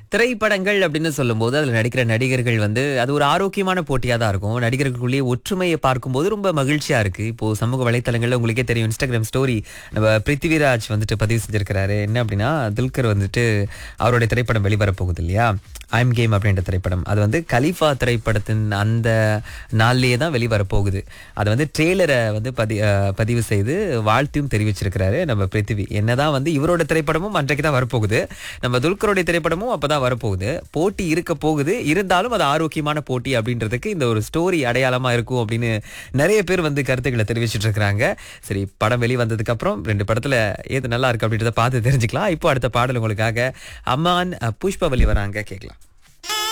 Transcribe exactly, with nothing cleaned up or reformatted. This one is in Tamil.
திரைப்படங்கள் அப்படின்னு சொல்லும்போது அதுல நடிக்கிற நடிகர்கள் வந்து அது ஒரு ஆரோக்கியமான போட்டியா தான் இருக்கும். நடிகர்களுக்குள்ளேயே ஒற்றுமையை பார்க்கும்போது ரொம்ப மகிழ்ச்சியா இருக்கு. இப்போ சமூக வலைத்தளங்கள்ல உங்களுக்கே தெரியும், இன்ஸ்டாகிராம் ஸ்டோரி நம்ம பிருத்திவிராஜ் வந்துட்டு பதிவு செஞ்சிருக்கிறாரு. என்ன அப்படின்னா, துல்கர் வந்துட்டு அவருடைய திரைப்படம் வெளிவரப் போகுது இல்லையா, ஐம் கேம் அப்படின்ற திரைப்படம். அது வந்து கலீஃபா திரைப்படத்தின் அந்த நாள்லயே தான் வெளிவரப் போகுது. அது வந்து ட்ரெய்லரை வந்து பதி அஹ் பதிவு செய்து வாழ்த்தையும் தெரிவிச்சிருக்கிறாரு நம்ம பிருத்திவி. என்னதான் வந்து இவரோட திரைப்படமும் அன்றைக்கு தான் வரப்போகுது, நம்ம துல்கருடைய திரைப்படமும் அப்பதான் வரப்போகுது. போட்டி இருக்க போகுது, இருந்தாலும் அது ஆரோக்கியமான போட்டி அப்படின்றதுக்கு இந்த ஒரு ஸ்டோரி அடையாளமா இருக்கும் அப்படின்னு நிறைய பேர் வந்து கருத்துக்களை தெரிவிச்சிட்டு இருக்காங்க. சரி, படம் வெளிவந்ததுக்கு அப்புறம் ரெண்டு படத்துல ஏது நல்லா இருக்கு அப்படின்றத பார்த்து தெரிஞ்சுக்கலாம். இப்போ அடுத்த பாடல் உங்களுக்காக அம்மான், அஹ், புஷ்பவல்லி வராங்க, கேட்கலாம்.